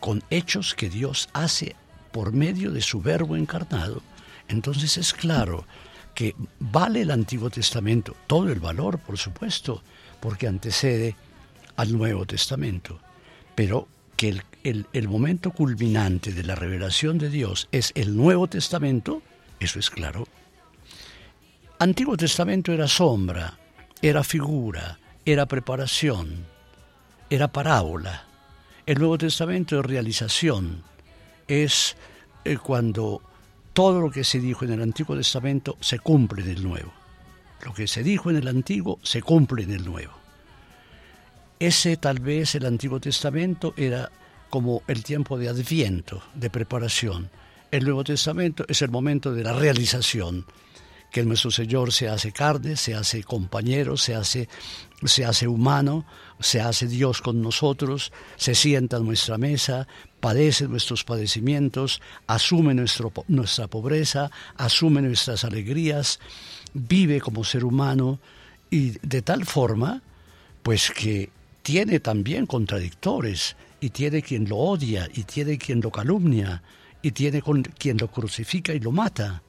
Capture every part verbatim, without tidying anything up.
con hechos que Dios hace por medio de su Verbo encarnado. Entonces es claro que vale el Antiguo Testamento, todo el valor, por supuesto, porque antecede al Nuevo Testamento, pero que el, el, el momento culminante de la revelación de Dios es el Nuevo Testamento, eso es claro. Antiguo Testamento era sombra, era figura, era preparación, era parábola. El Nuevo Testamento es realización, es eh, cuando todo lo que se dijo en el Antiguo Testamento se cumple en el Nuevo. Lo que se dijo en el Antiguo se cumple en el Nuevo. Ese tal vez el Antiguo Testamento era como el tiempo de Adviento, de preparación. El Nuevo Testamento es el momento de la realización, que nuestro Señor se hace carne, se hace compañero, se hace, se hace humano, se hace Dios con nosotros, se sienta a nuestra mesa, padece nuestros padecimientos, asume nuestro, nuestra pobreza, asume nuestras alegrías, vive como ser humano y de tal forma, pues que tiene también contradictores y tiene quien lo odia y tiene quien lo calumnia y tiene con, quien lo crucifica y lo mata.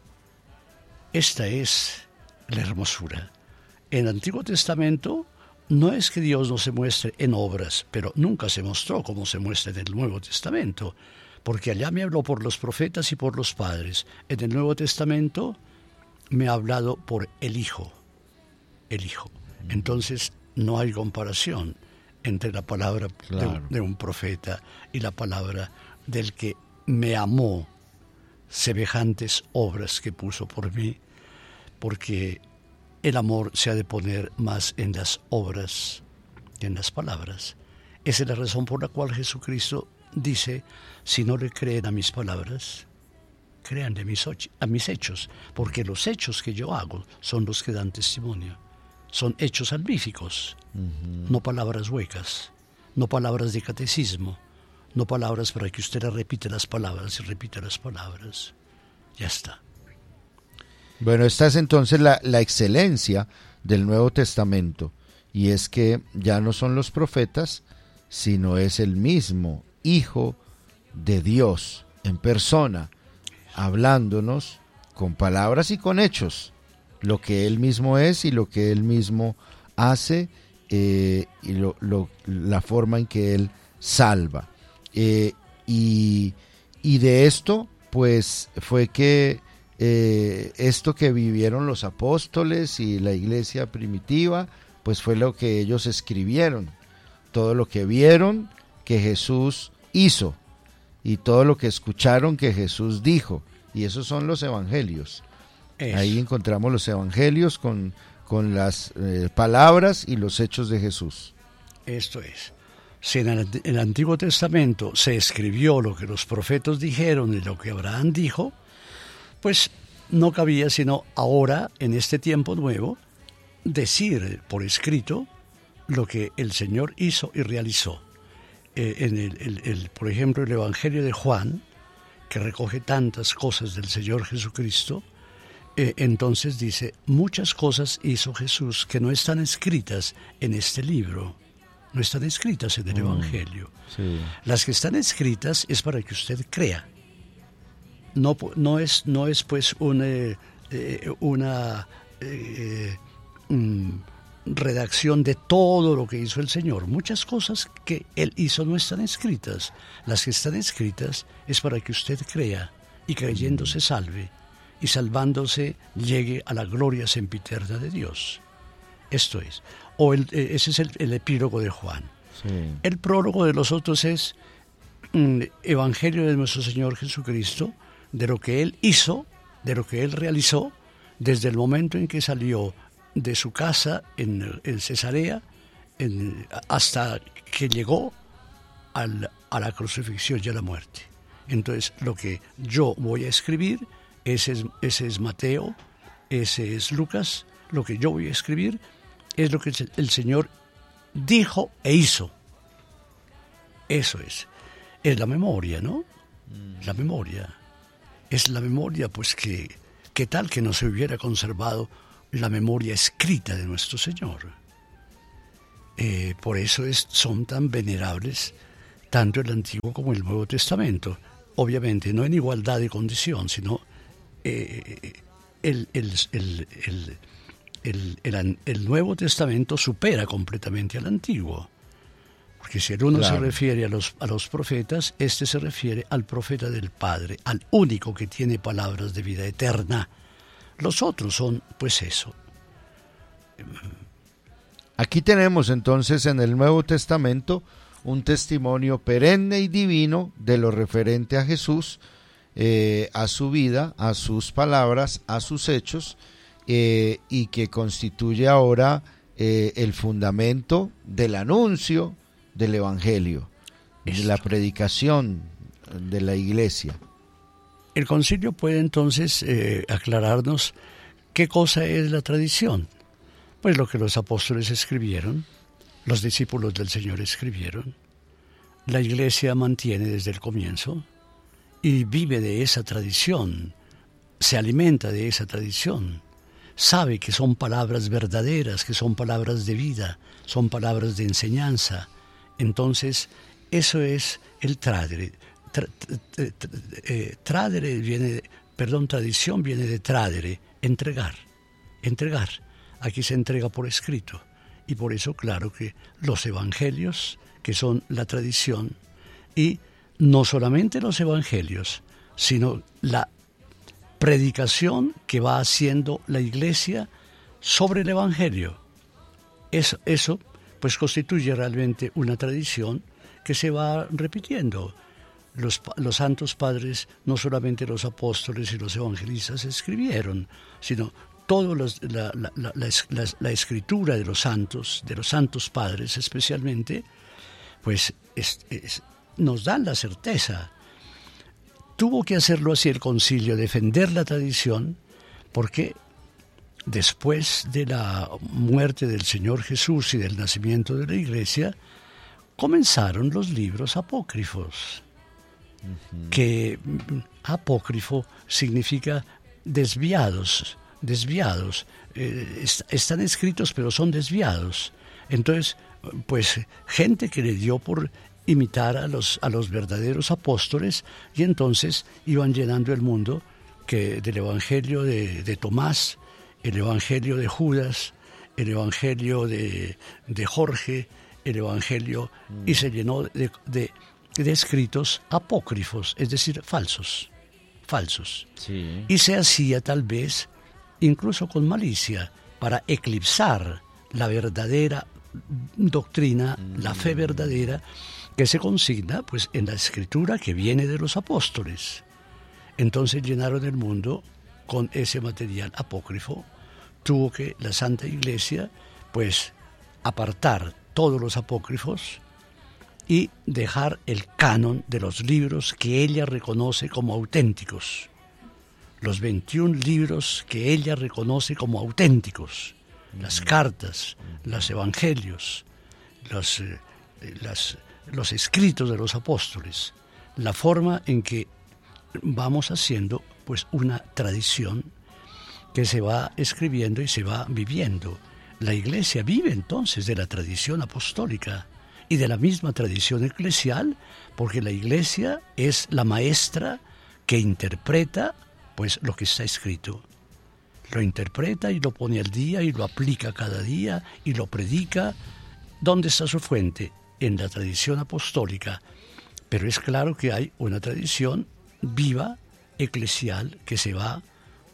Esta es la hermosura. En el Antiguo Testamento no es que Dios no se muestre en obras, pero nunca se mostró como se muestra en el Nuevo Testamento, porque allá me habló por los profetas y por los padres. En el Nuevo Testamento me ha hablado por el Hijo, el Hijo. Entonces no hay comparación entre la palabra claro. de, de un profeta y la palabra del que me amó, semejantes obras que puso por mí, porque el amor se ha de poner más en las obras que en las palabras. Esa es la razón por la cual Jesucristo dice, si no le creen a mis palabras, créanle a mis, a mis hechos, porque los hechos que yo hago son los que dan testimonio. Son hechos salvíficos, uh-huh. no palabras huecas, no palabras de catecismo, no palabras para que usted le repite las palabras y repita las palabras. Ya está. Bueno, esta es entonces la, la excelencia del Nuevo Testamento, y es que ya no son los profetas, sino es el mismo Hijo de Dios en persona, hablándonos con palabras y con hechos, lo que Él mismo es y lo que Él mismo hace, eh, y lo, lo, la forma en que Él salva. Eh, y, y de esto, pues, fue que eh, esto que vivieron los apóstoles y la iglesia primitiva, pues fue lo que ellos escribieron, todo lo que vieron que Jesús hizo y todo lo que escucharon que Jesús dijo, y esos son los evangelios. Eso. Ahí encontramos los evangelios con, con las eh, palabras y los hechos de Jesús. Esto es. Si en el, en el Antiguo Testamento se escribió lo que los profetas dijeron y lo que Abraham dijo, pues no cabía sino ahora, en este tiempo nuevo, decir por escrito lo que el Señor hizo y realizó. Eh, en el, el, el, por ejemplo, el Evangelio de Juan, que recoge tantas cosas del Señor Jesucristo, eh, entonces dice, muchas cosas hizo Jesús que no están escritas en este libro. No están escritas en el mm, Evangelio. Sí. Las que están escritas es para que usted crea. No, no, es, no es pues una, eh, una eh, um, redacción de todo lo que hizo el Señor. Muchas cosas que Él hizo no están escritas. Las que están escritas es para que usted crea y creyendo se salve y salvándose llegue a la gloria sempiterna de Dios. Esto es. O el, ese es el, el epílogo de Juan. Sí. El prólogo de los otros es un Evangelio de nuestro Señor Jesucristo, de lo que Él hizo, de lo que Él realizó, desde el momento en que salió de su casa en, en Cesarea, en, hasta que llegó al, a la crucifixión y a la muerte. Entonces, lo que yo voy a escribir, ese es, ese es Mateo, ese es Lucas, lo que yo voy a escribir es lo que el Señor dijo e hizo. Eso es. Es la memoria, ¿no? Mm. La memoria. Es la memoria, pues, que, que tal que no se hubiera conservado la memoria escrita de nuestro Señor. Eh, por eso es, son tan venerables tanto el Antiguo como el Nuevo Testamento. Obviamente no en igualdad de condición, sino eh, el, el, el, el, el, el, el Nuevo Testamento supera completamente al Antiguo. Porque si el uno claro. se refiere a los, a los profetas, este se refiere al profeta del Padre, al único que tiene palabras de vida eterna. Los otros son, pues eso. Aquí tenemos entonces en el Nuevo Testamento un testimonio perenne y divino de lo referente a Jesús, eh, a su vida, a sus palabras, a sus hechos, eh, y que constituye ahora eh, el fundamento del anuncio del Evangelio, de la predicación de la Iglesia. El concilio puede entonces eh, aclararnos qué cosa es la tradición. Pues lo que los apóstoles escribieron, los discípulos del Señor escribieron, la Iglesia mantiene desde el comienzo y vive de esa tradición, se alimenta de esa tradición, sabe que son palabras verdaderas, que son palabras de vida, son palabras de enseñanza. Entonces, eso es el tradere. Tra, tra, tra, eh, tradere viene, perdón, tradición viene de tradere, entregar, entregar. Aquí se entrega por escrito. Y por eso, claro que los evangelios, que son la tradición, y no solamente los evangelios, sino la predicación que va haciendo la Iglesia sobre el evangelio. Eso, eso pues constituye realmente una tradición que se va repitiendo. Los, los santos padres, no solamente los apóstoles y los evangelistas escribieron, sino toda la, la, la, la, la, la escritura de los santos, de los santos padres especialmente, pues es, es, nos dan la certeza. Tuvo que hacerlo así el concilio, defender la tradición, porque después de la muerte del Señor Jesús y del nacimiento de la Iglesia, comenzaron los libros apócrifos. Uh-huh. Que apócrifo significa desviados, desviados. Eh, est- están escritos pero son desviados. Entonces, pues gente que le dio por imitar a los, a los verdaderos apóstoles, y entonces iban llenando el mundo que del Evangelio de, de Tomás, el Evangelio de Judas, el Evangelio de, de Jorge, el Evangelio, mm. y se llenó de, de, de escritos apócrifos, es decir, falsos, falsos. Sí. Y se hacía tal vez incluso con malicia para eclipsar la verdadera doctrina, mm. la fe verdadera que se consigna pues en la escritura que viene de los apóstoles. Entonces llenaron el mundo con ese material apócrifo. Tuvo que la Santa Iglesia pues apartar todos los apócrifos y dejar el canon de los libros que ella reconoce como auténticos. Los veintiún libros que ella reconoce como auténticos. Las cartas, los evangelios, los, eh, las, los escritos de los apóstoles. La forma en que vamos haciendo pues una tradición que se va escribiendo y se va viviendo. La Iglesia vive entonces de la tradición apostólica y de la misma tradición eclesial, porque la Iglesia es la maestra que interpreta pues lo que está escrito. Lo interpreta y lo pone al día y lo aplica cada día y lo predica. ¿Dónde está su fuente? En la tradición apostólica. Pero es claro que hay una tradición viva, eclesial, que se va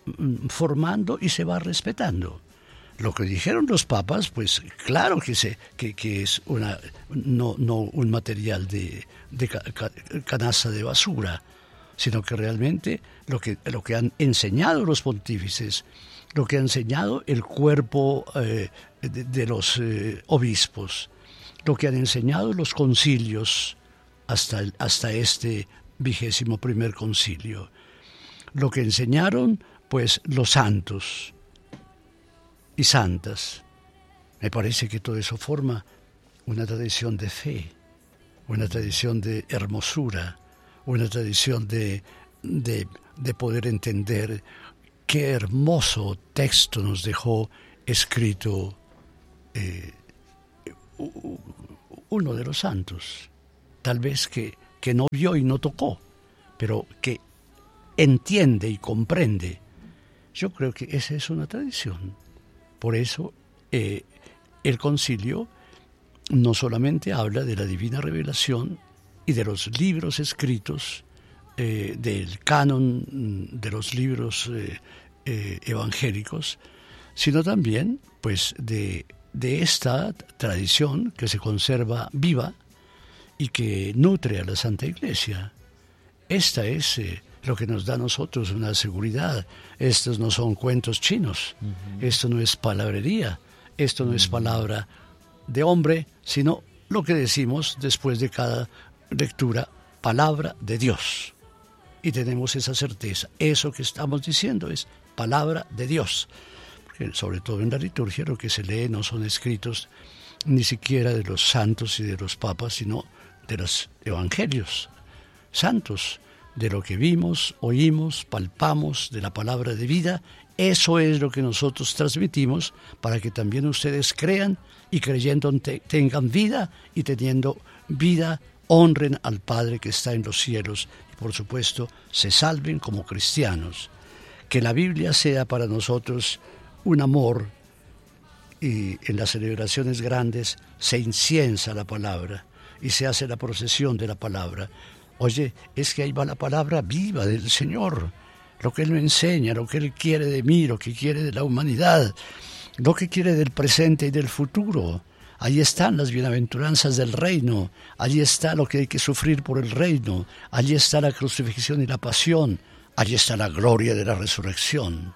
formando y se va respetando. Lo que dijeron los papas, pues claro que, se, que, que es una, no, no un material de, de ca, ca, canasta de basura, sino que realmente lo que, lo que han enseñado los pontífices, lo que ha enseñado el cuerpo eh, de, de los eh, obispos, lo que han enseñado los concilios hasta, el, hasta este vigésimo primer concilio, lo que enseñaron pues los santos y santas. Me parece que todo eso forma una tradición de fe, una tradición de hermosura, una tradición de, de, de poder entender qué hermoso texto nos dejó escrito eh, uno de los santos, tal vez que, que no vio y no tocó, pero que entiende y comprende. Yo creo que esa es una tradición. Por eso eh, el concilio no solamente habla de la divina revelación y de los libros escritos, eh, del canon de los libros eh, eh, evangélicos, sino también pues de, de esta tradición que se conserva viva y que nutre a la Santa Iglesia. Esta es eh, lo que nos da a nosotros una seguridad. Estos no son cuentos chinos, uh-huh. Esto no es palabrería, esto no uh-huh. es palabra de hombre, sino lo que decimos después de cada lectura, palabra de Dios. Y tenemos esa certeza, eso que estamos diciendo es palabra de Dios. Porque sobre todo en la liturgia lo que se lee no son escritos ni siquiera de los santos y de los papas, sino de los evangelios santos, de lo que vimos, oímos, palpamos, de la palabra de vida. Eso es lo que nosotros transmitimos para que también ustedes crean y creyendo te, tengan vida y teniendo vida honren al Padre que está en los cielos y por supuesto se salven como cristianos. Que la Biblia sea para nosotros un amor y en las celebraciones grandes se inciensa la palabra y se hace la procesión de la palabra. Oye, es que ahí va la palabra viva del Señor, lo que Él me enseña, lo que Él quiere de mí, lo que quiere de la humanidad, lo que quiere del presente y del futuro. Allí están las bienaventuranzas del reino, allí está lo que hay que sufrir por el reino, allí está la crucifixión y la pasión, allí está la gloria de la resurrección.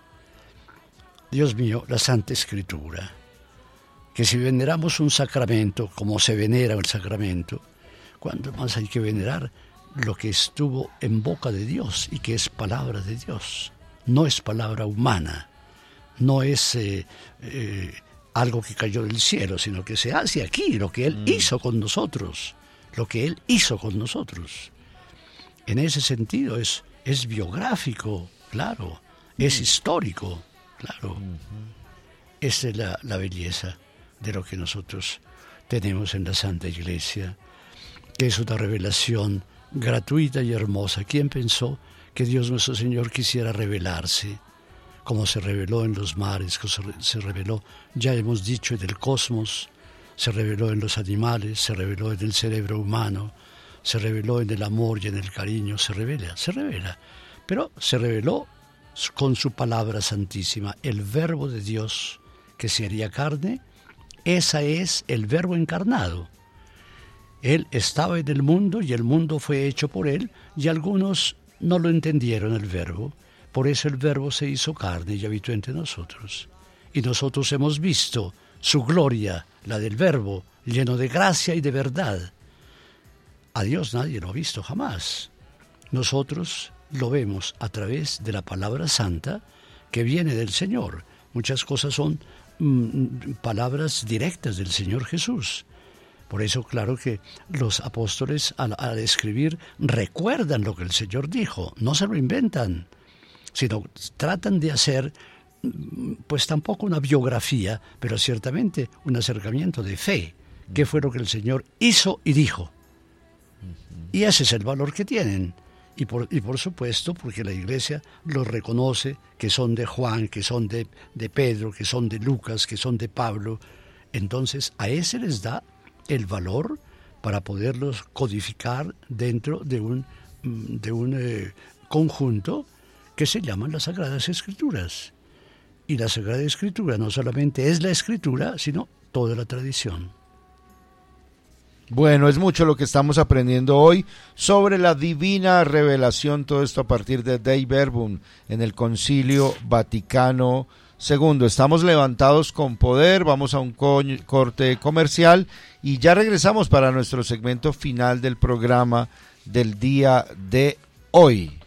Dios mío, la Santa Escritura, que si veneramos un sacramento como se venera el sacramento, ¿cuánto más hay que venerar lo que estuvo en boca de Dios y que es palabra de Dios? No es palabra humana, no es eh, eh, algo que cayó del cielo, sino que se hace aquí, lo que Él mm. hizo con nosotros, lo que Él hizo con nosotros. En ese sentido es, es biográfico, claro, mm. es histórico, claro. Mm-hmm. Esa es la, la belleza de lo que nosotros tenemos en la Santa Iglesia, que es una revelación gratuita y hermosa. ¿Quién pensó que Dios nuestro Señor quisiera revelarse? Como se reveló en los mares, como se reveló, ya hemos dicho, en el cosmos, se reveló en los animales, se reveló en el cerebro humano, se reveló en el amor y en el cariño, se revela, se revela. Pero se reveló con su palabra santísima, el Verbo de Dios que se haría carne. Esa es el Verbo encarnado. Él estaba en el mundo y el mundo fue hecho por Él y algunos no lo entendieron el Verbo. Por eso el Verbo se hizo carne y habitó entre nosotros. Y nosotros hemos visto su gloria, la del Verbo, lleno de gracia y de verdad. A Dios nadie lo ha visto jamás. Nosotros lo vemos a través de la palabra santa que viene del Señor. Muchas cosas son mm, palabras directas del Señor Jesús. Por eso, claro que los apóstoles al, al escribir recuerdan lo que el Señor dijo, no se lo inventan, sino tratan de hacer, pues tampoco una biografía, pero ciertamente un acercamiento de fe. ¿Qué fue lo que el Señor hizo y dijo? Y ese es el valor que tienen. Y por, y por supuesto, porque la Iglesia los reconoce, que son de Juan, que son de, de Pedro, que son de Lucas, que son de Pablo. Entonces, a ese les da el valor para poderlos codificar dentro de un, de un eh, conjunto que se llaman las Sagradas Escrituras. Y la Sagrada Escritura no solamente es la Escritura, sino toda la tradición. Bueno, es mucho lo que estamos aprendiendo hoy sobre la divina revelación, todo esto a partir de Dei Verbum en el Concilio Vaticano segundo. Estamos levantados con poder, vamos a un co- corte comercial y ya regresamos para nuestro segmento final del programa del día de hoy.